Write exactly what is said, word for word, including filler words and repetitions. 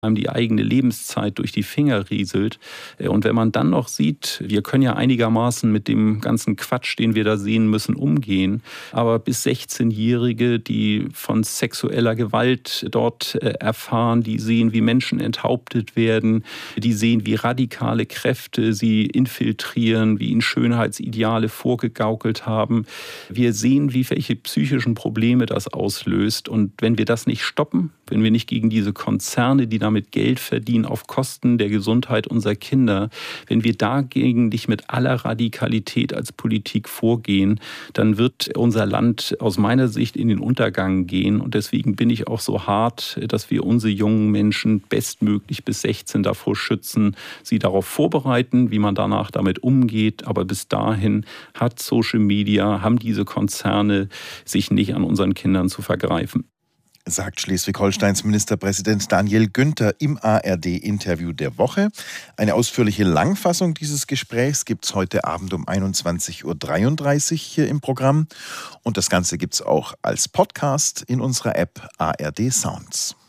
einem die eigene Lebenszeit durch die Finger rieselt. Und wenn man dann noch sieht, wir können ja einigermaßen mit dem ganzen Quatsch, den wir da sehen müssen, umgehen, aber bis sechzehnjährige, die von sexueller Gewalt dort erfahren, die sehen, wie Menschen enthauptet werden, die sehen, wie radikale Kräfte sie infiltrieren, wie ihnen Schönheitsideale vorgegaukelt haben. Wir sehen, wie welche psychischen Probleme das auslöst. Und wenn wir das nicht stoppen, wenn wir nicht gegen diese Konzerne, die damit Geld verdienen auf Kosten der Gesundheit unserer Kinder, wenn wir dagegen nicht mit aller Radikalität als Politik vorgehen, dann wird unser Land aus meiner Sicht in den Untergang gehen. Und deswegen bin ich auch so hart, dass wir unsere jungen Menschen bestmöglich bis sechzehn davor schützen, sie darauf vorbereiten, wie man danach damit umgeht. Aber bis dahin hat Social Media, haben diese Konzerne, sich nicht an unseren Kindern zu vergreifen. Sagt Schleswig-Holsteins Ministerpräsident Daniel Günther im A R D-Interview der Woche. Eine ausführliche Langfassung dieses Gesprächs gibt es heute Abend um einundzwanzig Uhr dreiunddreißig hier im Programm. Und das Ganze gibt es auch als Podcast in unserer App A R D Sounds.